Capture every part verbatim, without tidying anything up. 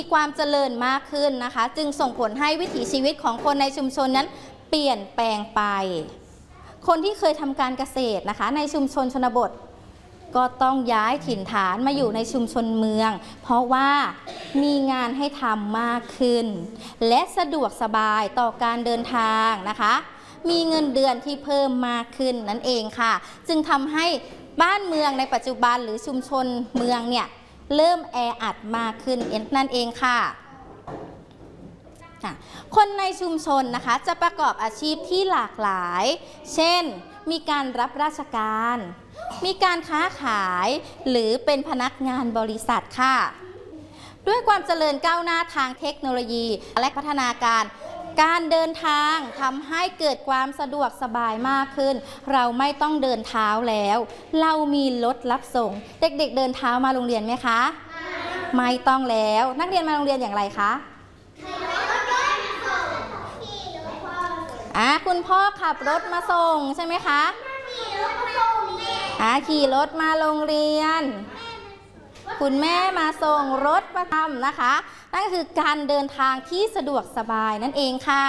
ความเจริญมากขึ้นนะคะจึงส่งผลให้วิถีชีวิตของคนในชุมชนนั้นเปลี่ยนแปลงไปคนที่เคยทำการเกษตรนะคะในชุมชนชนบทก็ต้องย้ายถิ่นฐานมาอยู่ในชุมชนเมืองเพราะว่ามีงานให้ทำมากขึ้นและสะดวกสบายต่อการเดินทางนะคะมีเงินเดือนที่เพิ่มมากขึ้นนั่นเองค่ะจึงทำให้บ้านเมืองในปัจจุบันหรือชุมชนเมืองเนี่ยเริ่มแออัดมากขึ้นนั่นเองค่ะคนในชุมชนนะคะจะประกอบอาชีพที่หลากหลายเช่นมีการรับราชการมีการค้าขายหรือเป็นพนักงานบริษัทค่ะด้วยความเจริญก้าวหน้าทางเทคโนโลยีและพัฒนาการการเดินทางทำให้เกิดความสะดวกสบายมากขึ้นเราไม่ต้องเดินเท้าแล้วเรามีรถรับส่งเด็กๆ เ, เดินเท้ามาโรงเรียนไหมคะไม่ไม่ต้องแล้วนักเรียนมาโรงเรียนอย่างไรคะอ่ะคุณพ่อขับรถมาส่งใช่ไหมคะอ่ะขี่รถมาโรงเรียนคุณแม่มาส่งรถประจำนะคะนั่นคือการเดินทางที่สะดวกสบายนั่นเองค่ะ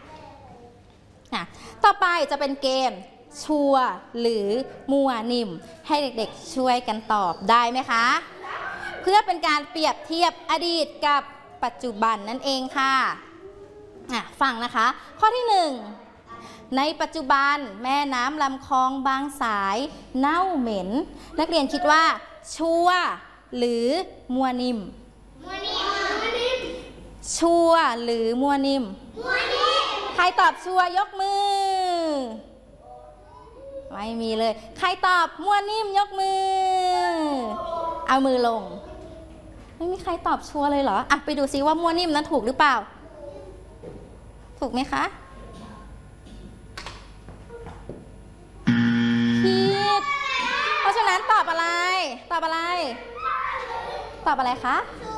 ต่อไปจะเป็นเกมชัวร์หรือมัวนิ่มให้เด็กๆช่วยกันตอบได้ไหมคะเพื่อเป็นการเปรียบเทียบอดีตกับปัจจุบันนั่นเองค่ะฟังนะคะข้อที่หนึ่งในปัจจุบันแม่น้ำลำคลองบางสายเน่าเหม็นนักเรียนคิดว่าชัวร์หรือมัวนิ่มชัวร์หรือมัวนิ่มใครตอบชัวร์ยกมือไม่มีเลยใครตอบมัวนิ่มยกมือเอามือลงไม่มีใครตอบชัวร์เลยเหรออ่ะไปดูซิว่ามัวนิ่มนั้นถูกหรือเปล่าถูกไหมคะผิดเพราะฉะนั้นตอบอะไรตอบอะไรตอบอะไรคะ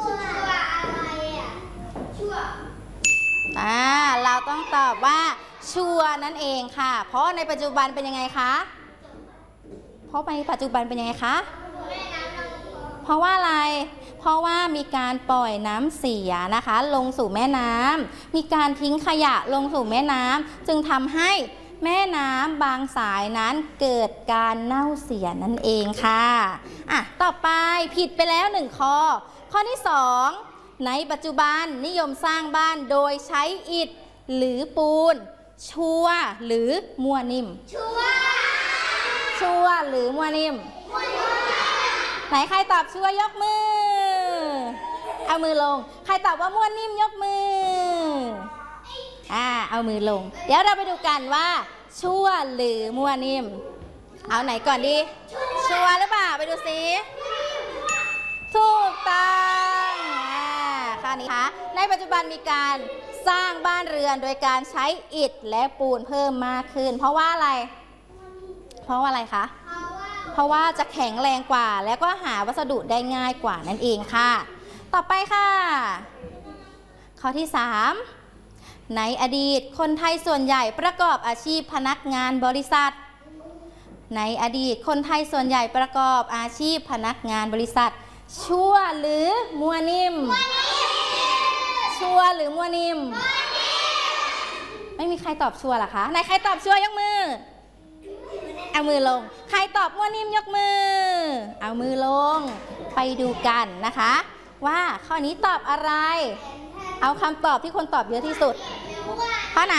อ่าเราต้องตอบว่าชัวร์นั่นเองค่ะเพราะในปัจจุบันเป็นยังไงคะเพราะในปัจจุบันเป็นยังไงคะเพราะว่าอะไรเพราะว่ามีการปล่อยน้ำเสียนะคะลงสู่แม่น้ำมีการทิ้งขยะลงสู่แม่น้ำจึงทำให้แม่น้ำบางสายนั้นเกิดการเน่าเสียนั่นเองค่ะอ่ะต่อไปผิดไปแล้วหนึ่งข้อข้อที่สองในปัจจุบันนิยมสร้างบ้านโดยใช้อิฐหรือปูนชัวร์หรือมัวนิ่มชัวร์ชัวร์หรือมัวนิ่มไหนใครตอบชัวร์ยกมือเอามือลงใครตอบว่ามัวนิ่มยกมืออ่าเอามือลงเดี๋ยวเราไปดูกันว่าชัวร์หรือมัวนิ่มเอาไหนก่อนดีชัวร์หรือเปล่าไปดูสิถูกต้องข้อนี้คะในปัจจุบันมีการสร้างบ้านเรือนโดยการใช้อิฐและปูนเพิ่มมากขึ้นเพราะว่าอะไรเพราะว่าอะไรคะเพราะว่าจะแข็งแรงกว่าแล้วก็หาวัสดุได้ง่ายกว่านั่นเองค่ะต่อไปค่ะข้อที่สามในอดีตคนไทยส่วนใหญ่ประกอบอาชีพพนักงานบริษัทในอดีตคนไทยส่วนใหญ่ประกอบอาชีพพนักงานบริษัทชัวร์หรือมัวนิ่มชัวร์หรือมัวนิ่มไม่มีใครตอบชัวร์หรอคะไหนใครตอบชัวร์ยกมือเอามือลงใครตอบมัวนิ่มยกมือเอามือลงไปดูกันนะคะว่าข้อนี้ตอบอะไรเอาคำตอบที่คนตอบเยอะที่สุดข้อไหน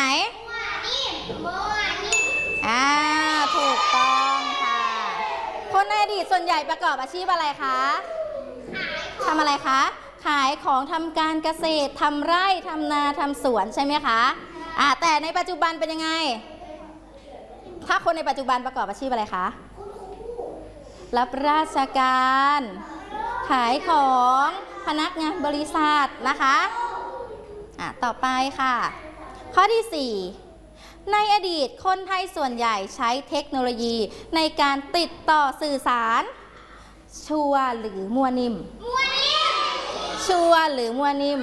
อ่าถูกต้องค่ะคนในอดีตส่วนใหญ่ประกอบอาชีพอะไรคะทำอะไรคะขายของทำการเกษตรทำไร่ทำนาทำสวนใช่ไหมคะอ่าแต่ในปัจจุบันเป็นยังไงถ้าคนในปัจจุบันประกอบอาชีพอะไรคะรับราชการขายของพนักงานบริษัทนะคะอ่ะต่อไปค่ะข้อที่สี่ในอดีตคนไทยส่วนใหญ่ใช้เทคโนโลยีในการติดต่อสื่อสารชัวร์หรือมัวนิ่มชัวร์หรือมัวนิ่ม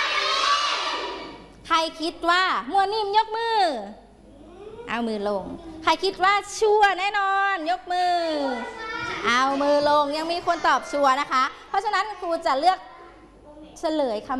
ใครคิดว่ามัวนิ่มยกมือเอามือลงใครคิดว่าชัวร์แน่นอนยกมือเอามือลงยังมีคนตอบชัวร์นะคะเพราะฉะนั้นครูจะเลือกเฉลยคำ